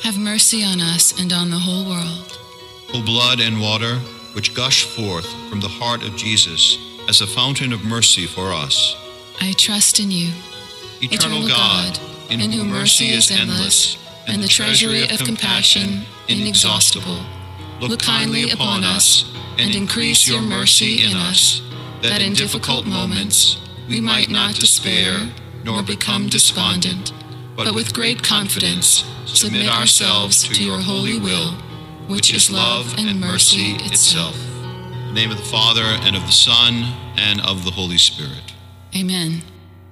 have mercy on us and on the whole world. O blood and water, which gush forth from the heart of Jesus as a fountain of mercy for us, I trust in you, eternal God, in whom mercy is endless, and the treasury of compassion inexhaustible. Look kindly upon us, and increase your mercy in us, that in difficult moments we might not despair nor become despondent, but with great confidence submit ourselves to your holy will, which is love and mercy itself. In the name of the Father, and of the Son, and of the Holy Spirit. Amen.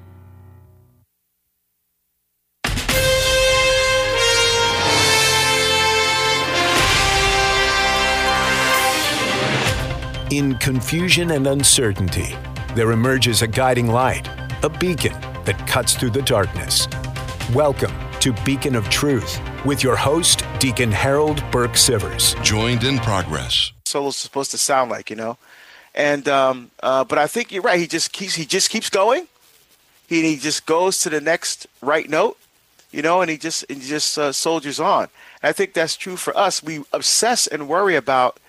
In confusion and uncertainty, there emerges a guiding light, a beacon that cuts through the darkness. Welcome to Beacon of Truth with your host, Deacon Harold Burke Sivers. Joined in progress. Solo's supposed to sound like, and but I think you're right. He just keeps going. He just goes to the next right note, and he just soldiers on. And I think that's true for us. We obsess and worry about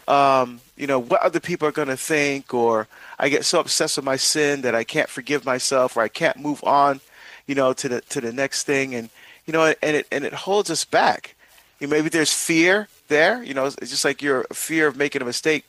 what other people are going to think, or I get so obsessed with my sin that I can't forgive myself, or I can't move on, to the next thing, and it holds us back. Maybe there's fear there, it's just like your fear of making a mistake,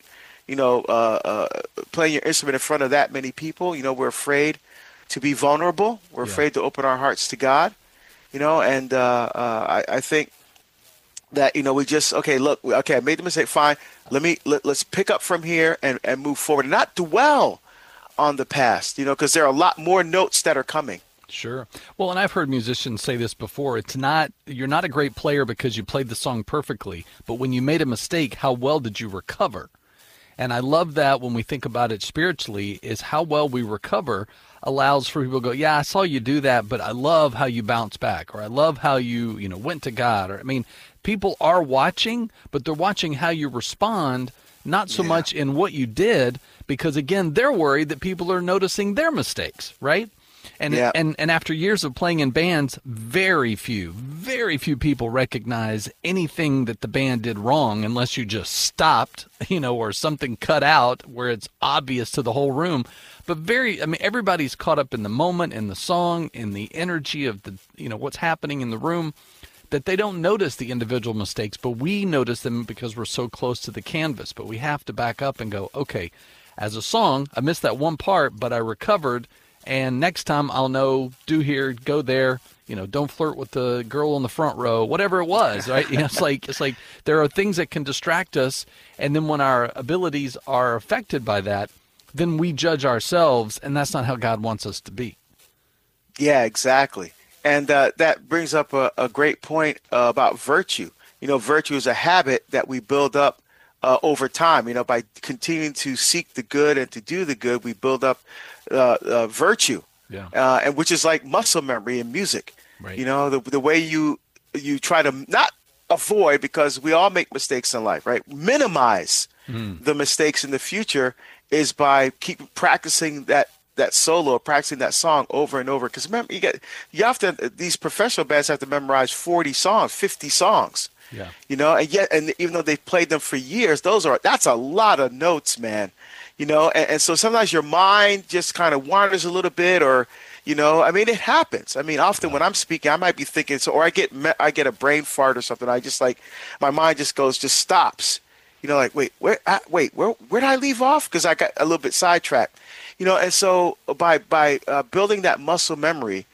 playing your instrument in front of that many people. We're afraid to be vulnerable. We're afraid to open our hearts to God, and I think that, we just, I made the mistake, fine. Let's pick up from here and move forward and not dwell on the past, because there are a lot more notes that are coming. Sure. Well, and I've heard musicians say this before. You're not a great player because you played the song perfectly, but when you made a mistake, how well did you recover? And I love that when we think about it spiritually, is how well we recover allows for people to go, yeah, I saw you do that, but I love how you bounce back, or I love how you, went to God. Or, people are watching, but they're watching how you respond, not so much in what you did, because, again, they're worried that people are noticing their mistakes, right? And after years of playing in bands, very few people recognize anything that the band did wrong unless you just stopped, or something cut out where it's obvious to the whole room. But everybody's caught up in the moment, in the song, in the energy of the, what's happening in the room, that they don't notice the individual mistakes, but we notice them because we're so close to the canvas. But we have to back up and go, okay, as a song, I missed that one part, but I recovered. And next time I'll know, do here, go there, don't flirt with the girl in the front row, whatever it was, right? It's like there are things that can distract us. And then when our abilities are affected by that, then we judge ourselves, and that's not how God wants us to be. Yeah, exactly. And that brings up a great point about virtue. Virtue is a habit that we build up over time. By continuing to seek the good and to do the good, we build up virtue, and which is like muscle memory in music. Right. The way you try to not avoid, because we all make mistakes in life, right? Minimize the mistakes in the future is by keep practicing that solo, practicing that song over and over. Because remember, these professional bands have to memorize 40 songs, 50 songs. Yeah. And even though they've played them for years, that's a lot of notes, man. And so sometimes your mind just kind of wanders a little bit, or, it happens. Often when I'm speaking, I might be thinking, or I get a brain fart or something. I just my mind just stops. Where did I leave off? Because I got a little bit sidetracked. And so by building that muscle memory,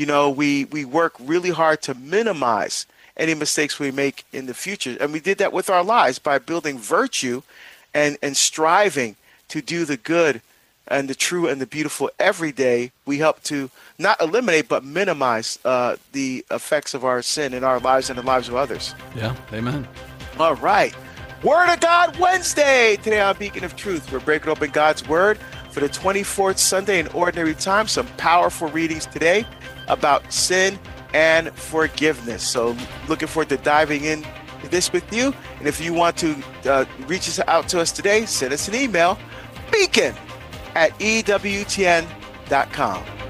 we work really hard to minimize any mistakes we make in the future. And we did that with our lives by building virtue and striving to do the good and the true and the beautiful every day. We help to not eliminate, but minimize the effects of our sin in our lives and the lives of others. Yeah, amen. All right. Word of God Wednesday. Today on Beacon of Truth, we're breaking open God's Word for the 24th Sunday in Ordinary Time. Some powerful readings today about sin and forgiveness. So looking forward to diving in this with you. And if you want to reach us out to us today, send us an email, beacon@ewtn.com.